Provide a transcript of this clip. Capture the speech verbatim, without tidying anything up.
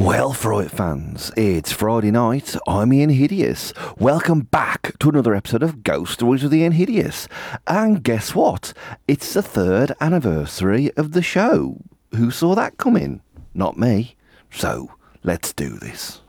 Well, Fright fans, it's Friday night. I'm Ian Hideous. Welcome back to another episode of Ghost Stories with Ian Hideous. And guess what? It's the third anniversary of the show. Who saw that coming? Not me. So, let's do this.